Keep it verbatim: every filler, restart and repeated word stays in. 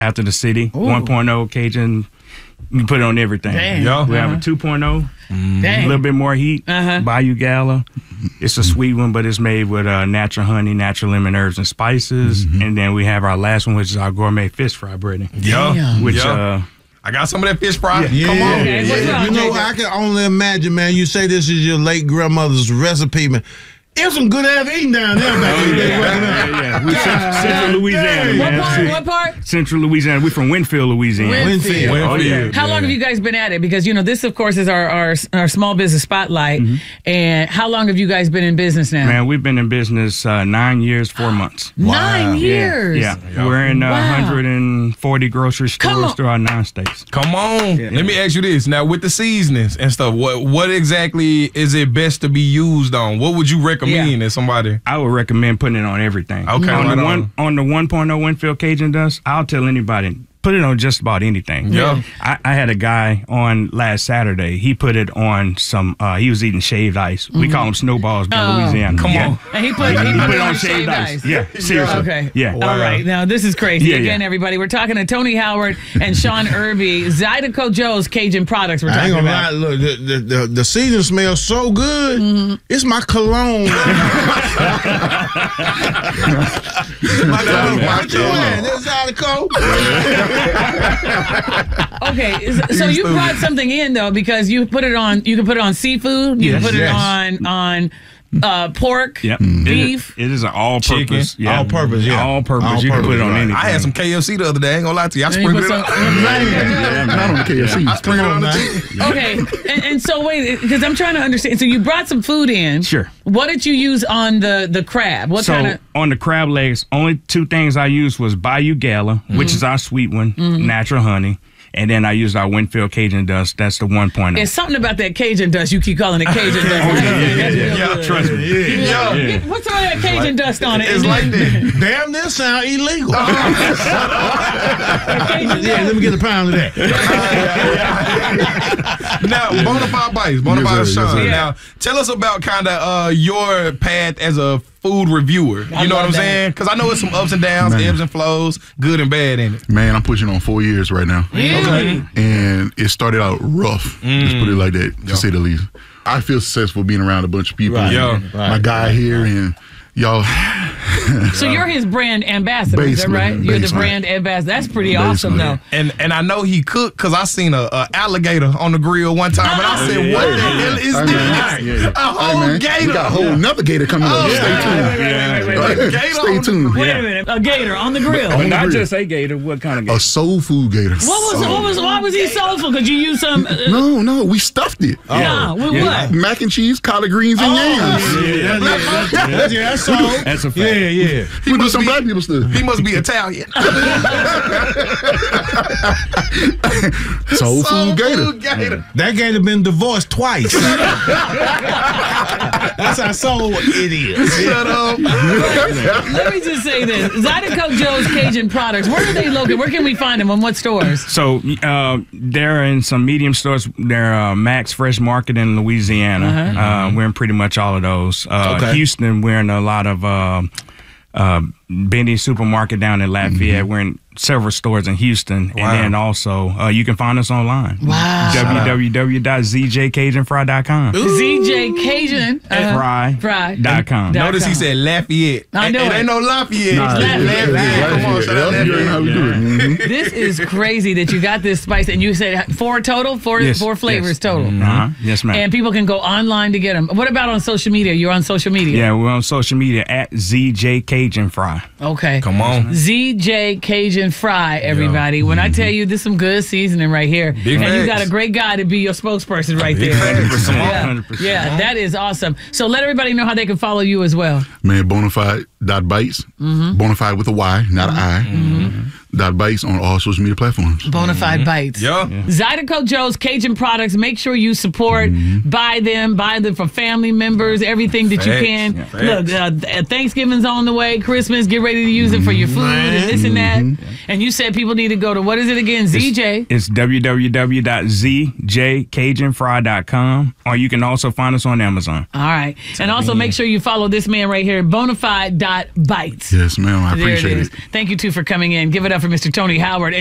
after the city. Ooh. one point oh Cajun. You put it on everything. Dang. Yo, we uh-huh. have a two point oh. Mm. A little bit more heat. Uh-huh. Bayou Gala. It's a sweet one, but it's made with uh, natural honey, natural lemon herbs and spices. Mm-hmm. And then we have our last one, which is our gourmet fish fry breading. Yeah. Which, Yo. uh, I got some of that fish fry. Yeah. Come on. Yeah. Yeah. Yeah. You know, I can only imagine, man. You say this is your late grandmother's recipe, man. There's some good ass eating down there back in the day. Yeah, yeah. We central, central Louisiana, What man. part? What part? Central Louisiana. We're from Winfield, Louisiana. Winfield. Winfield. Oh, yeah. How long have you guys been at it? Because, you know, this, of course, is our, our, our small business spotlight. Mm-hmm. And how long have you guys been in business now? Man, we've been in business uh, nine years, four months. Nine wow. years? Yeah. yeah. We're in uh, wow. one hundred forty grocery stores throughout nine states. Come on. Yeah. Let me ask you this. Now, with the seasonings and stuff, what what exactly is it best to be used on? What would you recommend yeah. as somebody? I would recommend putting it on everything. Okay. On right the on. one on the one point oh Winfield Cajun Dust, I'll tell anybody, put it on just about anything. Yeah. I, I had a guy on last Saturday. He put it on some, uh, he was eating shaved ice. Mm-hmm. We call them snowballs in oh, Louisiana. Come yeah. on. And he put, he, he put, put it on shaved ice. ice. Yeah, seriously. Okay. Yeah. Wow. All right. Now, this is crazy. Yeah, Again, yeah. everybody, we're talking to Tony Howard and Sean Irby, Zydeco Joe's Cajun Products we're talking I ain't gonna about. lie, look, the, the, the, the season smells so good. Mm-hmm. It's my cologne. my cologne. What you in? This Zydeco. Okay, so you brought something in though because you put it on. You can put it on seafood. You yes, can put yes. it on on uh, pork, yep. beef. It is, it is an all-purpose. Yeah. All-purpose. Yeah. All-purpose. All you can put it on right. anything. I had some K F C the other day. I ain't gonna lie to you. I And sprinkled you it put on. some- yeah, Not on the K F C. I sprinkled it on the chicken. Okay, and, and so wait, because I'm trying to understand. So you brought some food in. Sure. What did you use on the the crab? What so kind of? on the crab legs, only two things I used was Bayou Gala, mm-hmm. which is our sweet one, mm-hmm. natural honey. And then I used our Winfield Cajun Dust. That's the one point oh. It's something about that Cajun dust. You keep calling it Cajun dust. Oh, yeah, yeah, yeah, yeah. Yeah, Trust me. Yeah, yeah. Yeah. Get, what's all that Cajun like, dust on it? It's like that. Damn, this sound illegal. Cajun Yeah, let me get a pound of that. Now, Bonafide Bites, Bonafide Yes, sir, yes, Sean. sir. Now, tell us about kind of uh, your path as a food reviewer. You I know what love I'm that. saying? Because I know it's some ups and downs, Man. ebbs and flows, good and bad in it. Man, I'm pushing on four years right now. Really? And it started out rough. Let's put it like that, to Yeah. say the least. I feel successful being around a bunch of people. Right. Yeah. And My guy here and y'all. So you're his brand ambassador, is that Basically, right? You're the basically. brand ambassador. That's pretty awesome, Basically. though. And and I know he cooked because I seen a, a alligator on the grill one time, and I said, yeah, "What yeah, the yeah. hell is Hey, this? man. Yeah. A Hey, whole man, gator! We got a whole nother gator coming Oh, up. yeah. Stay tuned. Wait, wait, wait, wait, wait, wait. Gator Stay on the- tuned. Wait a minute. A gator on the grill. But not grill. just a gator. What kind of gator? A soul food gator. What was, what was, why was he soulful? Could you use some? Uh, No, no, we stuffed it. Nah, with Yeah. what? Mac and cheese, collard greens, and yams. Yeah, yeah, that's, that's, Yeah, that's so. that's a fact. Yeah, yeah. We do some black people stuff. He must be Italian. Soul Soul food gator. food gator. That gator been divorced twice. That's how soul it is. Shut up. Let me just say this: Zydeco Joe's Cajun Products. Where are they located? Where can we find them? On what stores? So uh, they're in some medium stores. They're uh, Max Fresh Market in Louisiana. Uh-huh. Uh, we're in pretty much all of those. Uh, Okay. Houston, we're in a lot of uh, uh, Bendy Supermarket down in Lafayette. We're in several stores in Houston. Wow. And then also, uh, you can find us online. Wow. w w w dot z j cajun fry dot com. Z J Cajun uh, Fry Fry. dot com. Dot Notice he com. said Lafayette. I know it. it. It ain't no Lafayette. Nah, It's it- Lafayette. it- it- Come on, it- shout out it- you know how we do it. Mhm. This is crazy that you got this spice, and you said four total, four Yes, four flavors yes. total. Uh-huh. Yes, ma'am. And people can go online to get them. What about on social media? You're on social media. Yeah, we're on social media at Z J Cajun Fry. Okay. Come on. Z J Cajun Fry, everybody. When I tell you this is some good seasoning right here. Big and you facts. got a great guy to be your spokesperson right Big there. facts. one hundred percent. Yeah. one hundred percent. Yeah, that is awesome. So let everybody know how they can follow you as well. Man, Bonafide dot bites. Bonafide with a Y, not an I. Dot bites on all social media platforms. Bonafide Bites. Yeah. Zydeco Joe's Cajun Products. Make sure you support, buy them, buy them for family members, everything that you Facts. can. Yeah. Look, uh, th- Thanksgiving's on the way, Christmas, get ready to use it for your food and this and that. And you said people need to go to, what is it again? Z J. It's w w w dot z j cajun fry dot com, or you can also find us on Amazon. All right. And also make sure you follow this man right here, Bonafide dot bites. Yes, ma'am. I There it appreciate is. it. Thank you, too, for coming in. Give it up for Mister Tony Howard.